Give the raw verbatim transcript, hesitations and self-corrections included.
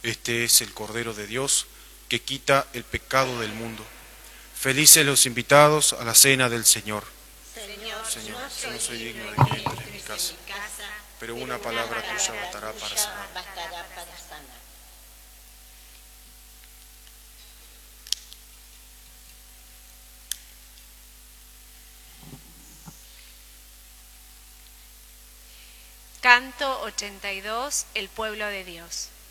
Este es el Cordero de Dios que quita el pecado del mundo. Felices los invitados a la cena del Señor. Señor, Señor, no yo no soy soy digno de digno que de que entres en mi entres casa, en mi casa, pero una palabra tuya bastará para sanar. bastará para sanar. Canto ochenta y dos, El pueblo de Dios.